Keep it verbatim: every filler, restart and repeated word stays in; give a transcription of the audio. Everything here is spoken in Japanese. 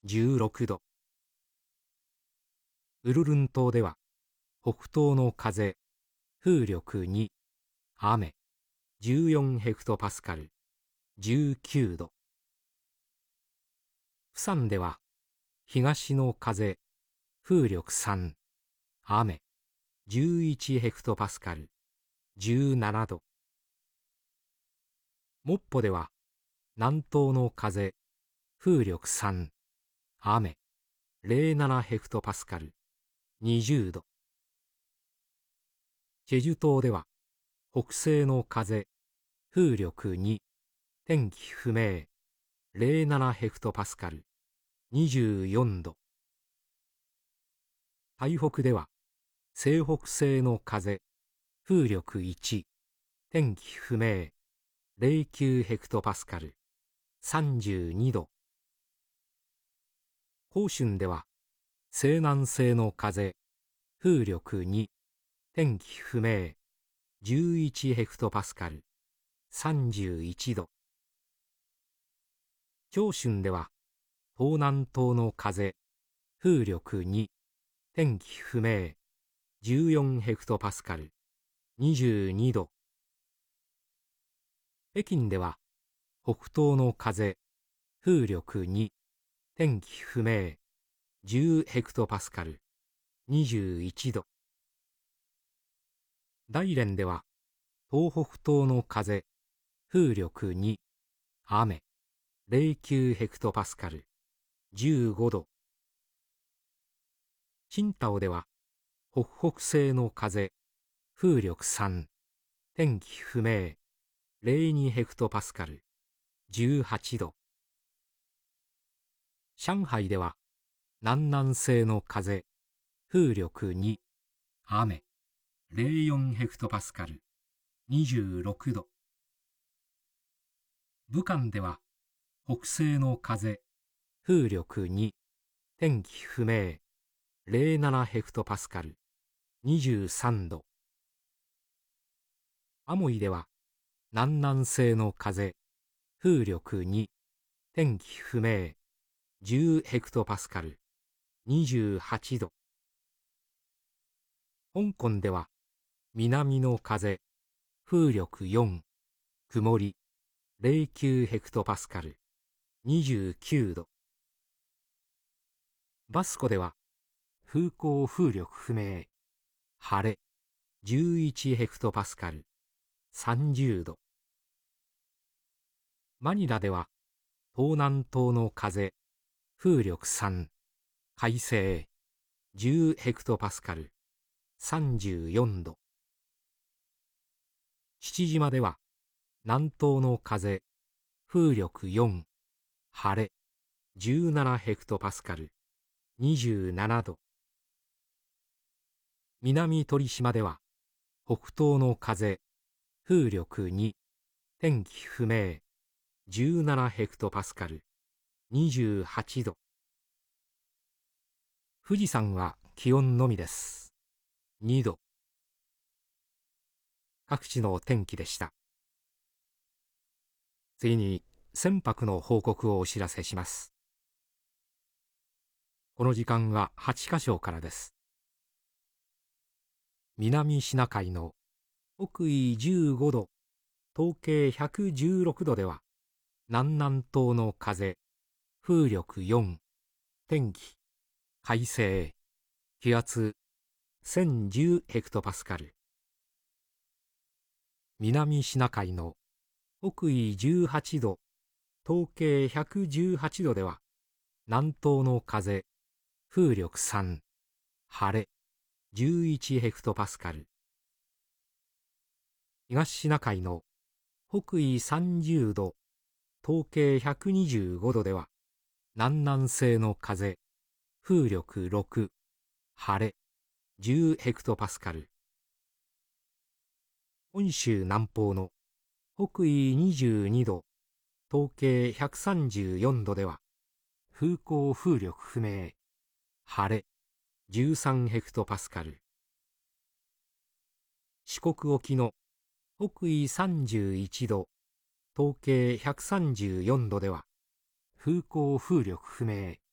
じゅうろくど。ウルルン島では北東の風、風力に、雨、じゅうよんヘクトパスカル、じゅうきゅうど。プサンでは東の風、風力さん、雨、じゅういちヘクトパスカル、じゅうななど。モッポでは南東の風、風力さん、雨、ゼロななヘクトパスカル、にじゅうど。チェジュ島では北西の風、風力に、天気不明、ゼロななヘクトパスカル、にじゅうよんど。台北では西北西の風、風力いち、天気不明、ゼロきゅうヘクトパスカル、さんじゅうにど。広春では西南西の風、風力に、天気不明、じゅういちヘクトパスカル、さんじゅういちど。長春では東南東の風、風力に、天気不明、じゅうよんヘクトパスカル、にじゅうにど。北京では北東の風、風力に、天気不明、じゅうヘクトパスカル、にじゅういちど。大連では東北東の風、風力に、雨、ゼロきゅうヘクトパスカル、じゅうごど。青島では北北西の風、風力さん、天気不明、ゼロにヘクトパスカル、じゅうはちど。上海では南南西の風、風力に、雨、ゼロよんヘクトパスカル、にじゅうろくど。武漢では北西の風、風力に、天気不明、ゼロななヘクトパスカル、にじゅうさんど。アモイでは南南西の風、風力に、天気不明、じゅうヘクトパスカル、にじゅうはちど。香港では南の風、風力よん、曇り、ゼロきゅうヘクトパスカル、にじゅうきゅうど。バスコでは風向風力不明、晴れ、じゅういちヘクトパスカル、さんじゅうど。マニラでは東南東の風、風力さん、快晴、じゅうヘクトパスカル、さんじゅうよんど。父島では南東の風、風力よん、晴れ、じゅうななヘクトパスカル、にじゅうななど。南鳥島では北東の風、風力に、天気不明、じゅうななヘクトパスカル、にじゅうはちど。富士山は気温のみです。にど。各地の天気でした。次に船舶の報告をお知らせします。この時間ははちカ所からです。南シナ海の北緯じゅうごど、東経ひゃくじゅうろくどでは、南南東の風、風力よん、天気、快晴、気圧せんじゅうヘクトパスカル。南シナ海の北緯じゅうはちど、東経ひゃくじゅうはちどでは、南東の風、風力さん、晴れ、じゅういちヘクトパスカル。東シナ海の北緯さんじゅうど、東経ひゃくにじゅうごどでは、南南西の風、風力ろく、晴れ、じゅうヘクトパスカル。本州南方の北緯にじゅうにど、東経ひゃくさんじゅうよんどでは、風向風力不明、晴れ、じゅうさんヘクトパスカル。四国沖の北緯さんじゅういちど、東経ひゃくさんじゅうよんどでは、風向風力不明、